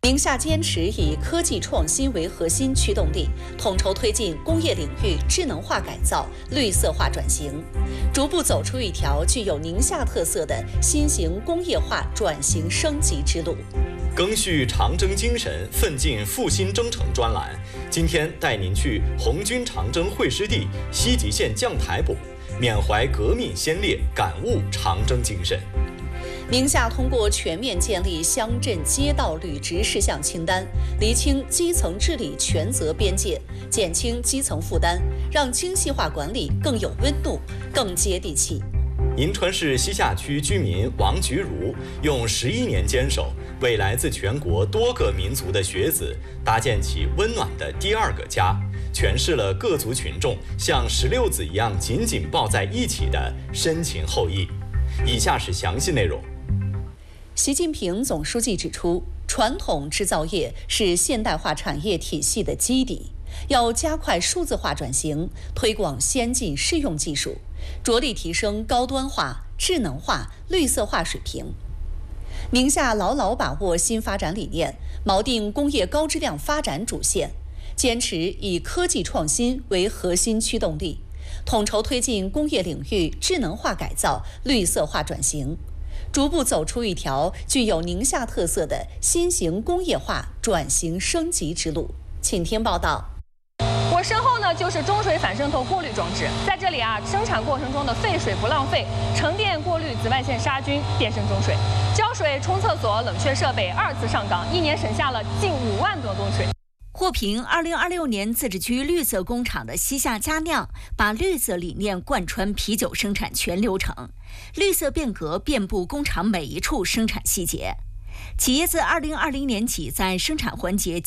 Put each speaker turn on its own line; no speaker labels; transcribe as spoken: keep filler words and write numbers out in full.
宁夏坚持以科技创新为核心驱动力，统筹推进工业领域智能化改造、绿色化转型，逐步走出一条具有宁夏特色的新型工业化转型升级之路。
赓续长征精神，奋进复兴征程专栏，今天带您去红军长征会师地西吉县将台堡，缅怀革命先烈，感悟长征精神。
宁夏通过全面建立乡镇街道履职事项清单，厘清基层治理权责边界，减轻基层负担，让精细化管理更有温度、更接地气。
银川市西夏区居民王菊如用十一年坚守，为来自全国多个民族的学子搭建起温暖的第二个家，诠释了各族群众像石榴子一样紧紧抱在一起的深情厚谊。以下是详细内容。
习近平总书记指出，传统制造业是现代化产业体系的基底，要加快数字化转型，推广先进适用技术，着力提升高端化、智能化、绿色化水平。宁夏牢牢把握新发展理念，锚定工业高质量发展主线，坚持以科技创新为核心驱动力，统筹推进工业领域智能化改造、绿色化转型，逐步走出一条具有宁夏特色的新型工业化转型升级之路。请听报道。
我身后呢就是中水反渗透过滤装置，在这里啊，生产过程中的废水不浪费，沉淀过滤紫外线杀菌，变身中水。浇水、冲厕所、冷却设备二次上岗，一年省下了近五万多吨水。
获评二零二六年自治区绿色工厂的西夏佳酿，把绿色理念贯穿啤酒生产全流程，绿色变革遍布工厂每一处生产细节。企业自二零二零年起，在生产环节